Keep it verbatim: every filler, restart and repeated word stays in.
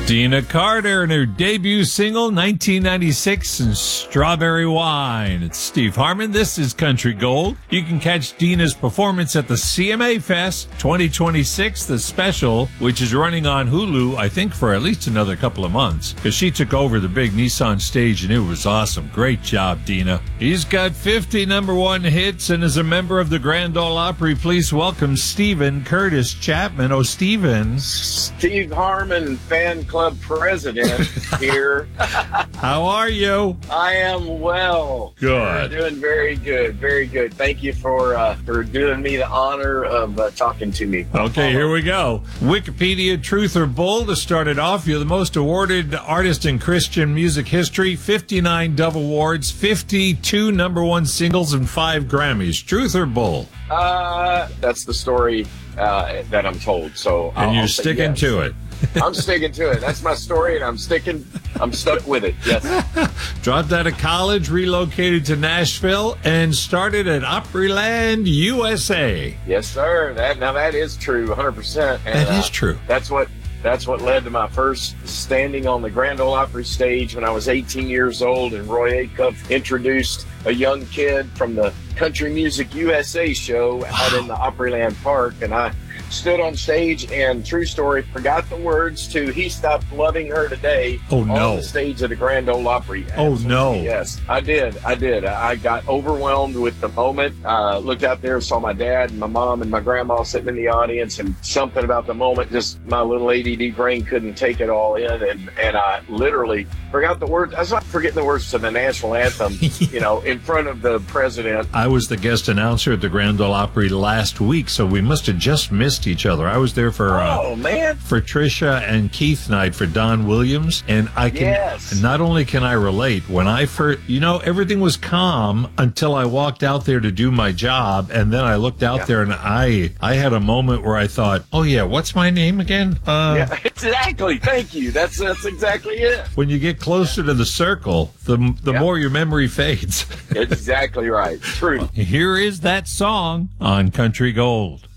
Deana Carter and her debut single, nineteen ninety-six, and Strawberry Wine. It's Steve Harmon. This is Country Gold. You can catch Deana's performance at the C M A Fest twenty twenty-six, the special, which is running on Hulu, I think, for at least another couple of months, because she took over the big Nissan stage, and it was awesome. Great job, Deana. He's got fifty number one hits, and is a member of the Grand Ole Opry. Please welcome Stephen Curtis Chapman. Oh, Stephen. Steve Harmon, fan club president here. How are you? I am well. Good. You're doing very good, very good. Thank you for uh, for doing me the honor of uh, talking to me. Okay, here we go. Wikipedia, truth or bull? To start it off, you're the most awarded artist in Christian music history. fifty-nine Dove Awards, fifty-two number one singles, and five Grammys. Truth or bull? Uh, that's the story uh, that I'm told. So and I'll, you're I'll say sticking yes. to it. I'm sticking to it. That's my story, and I'm sticking. I'm stuck with it. Yes. Dropped out of college, relocated to Nashville, and started at Opryland, U S A. Yes, sir. That now that is true, one hundred percent. And, That is uh, true. That's what that's what led to my first standing on the Grand Ole Opry stage when I was eighteen years old, and Roy Acuff introduced a young kid from the Country Music U S A show out in the Opryland Park, and I stood on stage and, true story, forgot the words to "He Stopped Loving Her Today" Oh, no. on the stage of the Grand Ole Opry. Oh, Absolutely, no. Yes, I did. I did. I got overwhelmed with the moment. Uh, looked out there, saw my dad and my mom and my grandma sitting in the audience, and something about the moment, just my little A D D brain couldn't take it all in, and, and I literally forgot the words. I was not forgetting the words to the national anthem, you know, in front of the president. I was the guest announcer at the Grand Ole Opry last week, so we must have just missed each other. I was there for uh, Oh, man. for Trisha and Keith night for Don Williams, and I can Yes. not only can I relate, when I first, you know, everything was calm until I walked out there to do my job, and then I looked out Yeah. there and I I had a moment where I thought, oh yeah, what's my name again? Uh, Yeah, exactly. Thank you. That's that's exactly it. When you get closer to the circle, the the Yeah. more your memory fades. Exactly right. True. Here is that song on Country Gold.